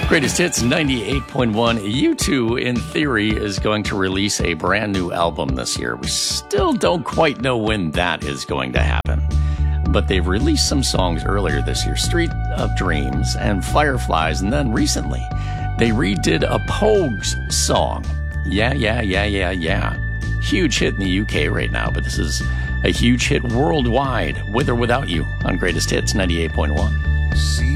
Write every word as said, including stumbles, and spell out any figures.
Greatest Hits ninety-eight point one. U two, in theory, is going to release a brand new album this year. We still don't quite know when that is going to happen. But they've released some songs earlier this year, Street of Dreams and Fireflies, and then recently they redid a Pogues song. Yeah, yeah, yeah, yeah, yeah. Huge hit in the U K right now, but this is a huge hit worldwide, with or without you, on Greatest Hits ninety-eight point one. See